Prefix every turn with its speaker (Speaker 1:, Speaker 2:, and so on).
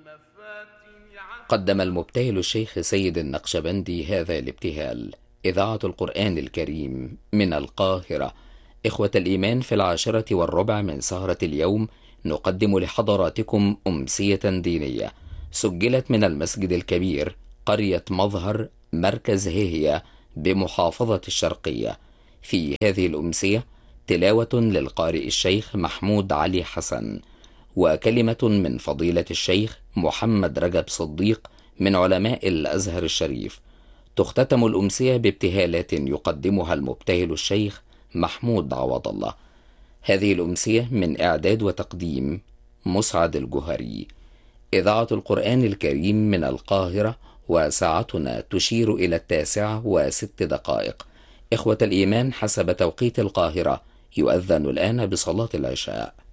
Speaker 1: قدم المبتهل الشيخ سيد النقشبندي هذا الابتهال. إذاعة القرآن الكريم من القاهرة. إخوة الإيمان، في 10:15 من سهرة اليوم نقدم لحضراتكم أمسية دينية سجلت من المسجد الكبير قرية مظهر مركز هيهية بمحافظة الشرقية. في هذه الأمسية تلاوة للقارئ الشيخ محمود علي حسن، وكلمة من فضيلة الشيخ محمد رجب صديق من علماء الأزهر الشريف. تختتم الأمسية بابتهالات يقدمها المبتهل الشيخ محمود عوض الله. هذه الأمسية من إعداد وتقديم مسعد الجهري. إذاعة القرآن الكريم من القاهرة، وساعتنا تشير إلى 9:06. إخوة الإيمان، حسب توقيت القاهرة يؤذن الآن بصلاة العشاء.